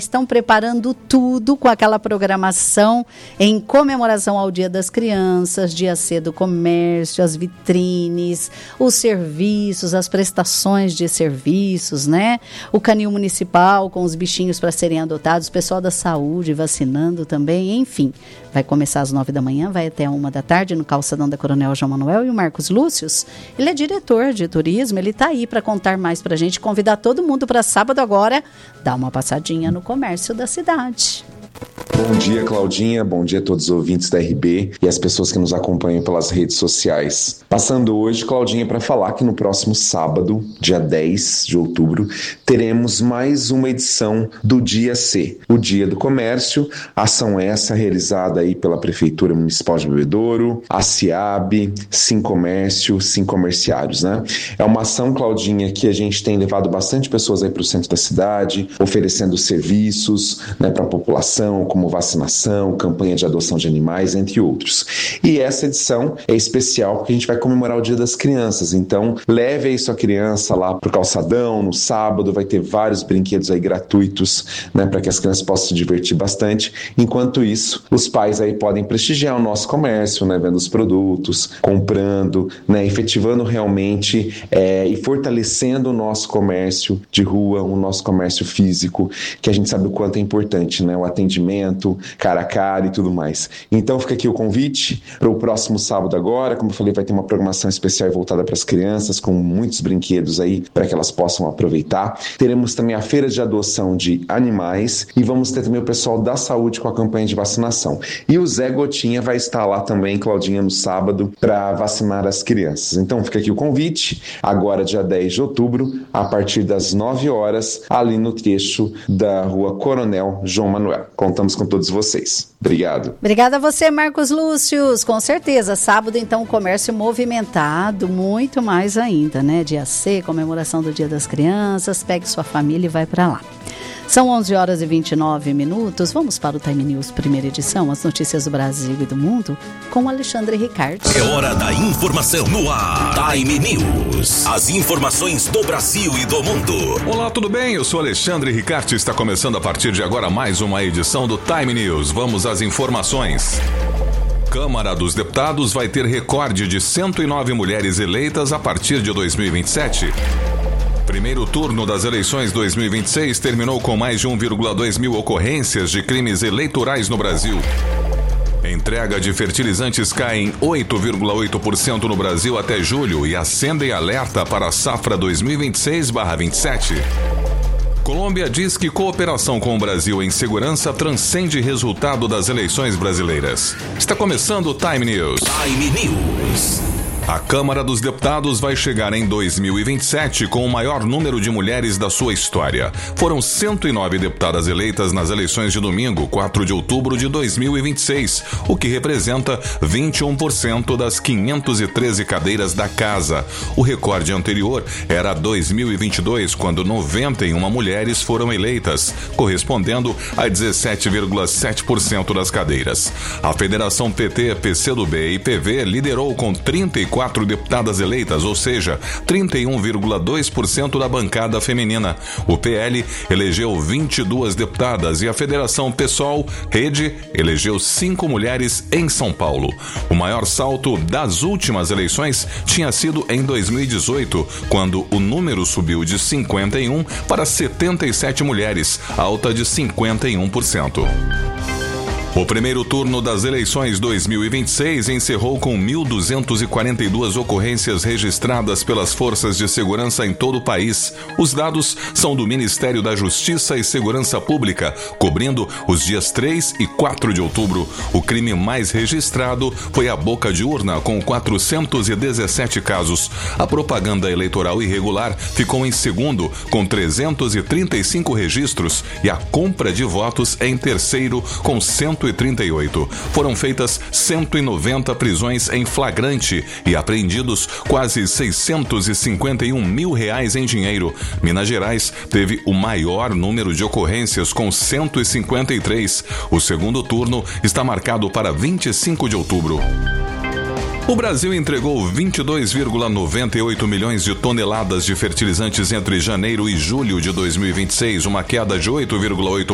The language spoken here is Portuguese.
estão preparando tudo com aquela programação em comemoração ao Dia das Crianças, Dia C do Comércio, as vitrines, os serviços, as prestações de serviços, né? O canil municipal com os bichinhos para serem adotados, o pessoal da saúde vacinando também, enfim. Vai começar às 9 da manhã, vai até 1 da tarde no calçadão da Coronel João Manuel. E o Marcos Lúcius, ele é diretor de turismo, ele está aí para contar mais para a gente, convidar todo mundo para sábado agora, dar uma passadinha no comércio da cidade. Bom dia, Claudinha. Bom dia a todos os ouvintes da RB e as pessoas que nos acompanham pelas redes sociais. Passando hoje, Claudinha, para falar que no próximo sábado, dia 10 de outubro, teremos mais uma edição do Dia C, o Dia do Comércio. Ação essa realizada aí pela Prefeitura Municipal de Bebedouro, a CIAB, Sim Comércio, Sim Comerciários, né? É uma ação, Claudinha, que a gente tem levado bastante pessoas aí para o centro da cidade, oferecendo serviços, né, para a população, como vacinação, campanha de adoção de animais, entre outros. E essa edição é especial porque a gente vai comemorar o Dia das Crianças, então leve aí sua criança lá pro calçadão, no sábado, vai ter vários brinquedos aí gratuitos, né, para que as crianças possam se divertir bastante. Enquanto isso, os pais aí podem prestigiar o nosso comércio, né, vendo os produtos, comprando, né, efetivando realmente e fortalecendo o nosso comércio de rua, o nosso comércio físico, que a gente sabe o quanto é importante, né, o atendimento, cara a cara e tudo mais. Então fica aqui o convite para o próximo sábado agora, como eu falei, vai ter uma programação especial voltada para as crianças, com muitos brinquedos aí para que elas possam aproveitar. Teremos também a feira de adoção de animais e vamos ter também o pessoal da saúde com a campanha de vacinação. E o Zé Gotinha vai estar lá também, Claudinha, no sábado, para vacinar as crianças. Então fica aqui o convite, agora dia 10 de outubro, a partir das 9 horas, ali no trecho da rua Coronel João Manuel. Contamos com todos vocês. Obrigado. Obrigada a você, Marcos Lúcius. Com certeza, sábado, então, comércio movimentado, muito mais ainda, né? Dia C, comemoração do Dia das Crianças. Pegue sua família e vai para lá. São 11 horas e 29 minutos. Vamos para o Time News, primeira edição, as notícias do Brasil e do mundo, com Alexandre Ricardo. É hora da informação no ar. Time News. As informações do Brasil e do mundo. Olá, tudo bem? Eu sou Alexandre Ricardo e está começando a partir de agora mais uma edição do Time News. Vamos às informações. Câmara dos Deputados vai ter recorde de 109 mulheres eleitas a partir de 2027. Primeiro turno das eleições 2026 terminou com mais de 1,2 mil ocorrências de crimes eleitorais no Brasil. Entrega de fertilizantes cai em 8,8% no Brasil até julho e acendem alerta para a safra 2026/27. Colômbia diz que cooperação com o Brasil em segurança transcende resultado das eleições brasileiras. Está começando o Time News. Time News. A Câmara dos Deputados vai chegar em 2027 com o maior número de mulheres da sua história. Foram 109 deputadas eleitas nas eleições de domingo, 4 de outubro de 2026, o que representa 21% das 513 cadeiras da casa. O recorde anterior era 2022, quando 91 mulheres foram eleitas, correspondendo a 17,7% das cadeiras. A Federação PT, PCdoB e PV liderou com 34 deputadas eleitas, ou seja, 31,2% da bancada feminina. O PL elegeu 22 deputadas e a Federação PSOL Rede elegeu 5 mulheres em São Paulo. O maior salto das últimas eleições tinha sido em 2018, quando o número subiu de 51 para 77 mulheres, alta de 51%. O primeiro turno das eleições 2026 encerrou com 1.242 ocorrências registradas pelas forças de segurança em todo o país. Os dados são do Ministério da Justiça e Segurança Pública, cobrindo os dias 3 e 4 de outubro. O crime mais registrado foi a boca de urna, com 417 casos. A propaganda eleitoral irregular ficou em segundo, com 335 registros, e a compra de votos em terceiro, com 138. Foram feitas 190 prisões em flagrante e apreendidos quase R$651 mil em dinheiro. Minas Gerais teve o maior número de ocorrências, com 153. O segundo turno está marcado para 25 de outubro. O Brasil entregou 22,98 milhões de toneladas de fertilizantes entre janeiro e julho de 2026, uma queda de 8,8%